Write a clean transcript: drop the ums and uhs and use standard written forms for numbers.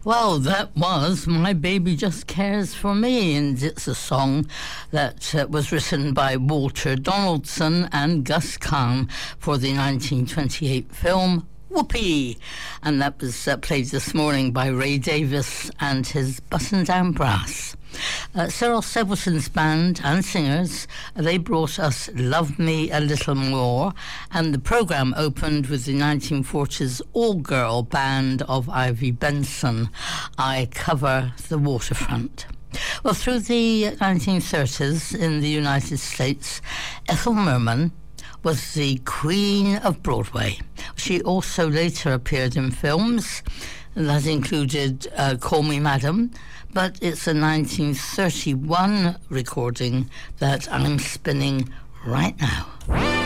Well, that was My Baby Just Cares for Me, and it's a song that was written by Walter Donaldson and Gus Kahn for the 1928 film Whoopee, and that was played this morning by Ray Davis and his Button Down Brass. Cyril Sebleton's band and singers, they brought us Love Me a Little More, and the programme opened with the 1940s all-girl band of Ivy Benson, I Cover the Waterfront. Well, through the 1930s in the United States, Ethel Merman was the queen of Broadway. She also later appeared in films that included Call Me Madam, but it's a 1931 recording that I'm spinning right now.